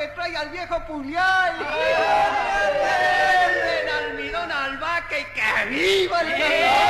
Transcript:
que trae al viejo Puglial. ¡El almidón al vaca y que viva el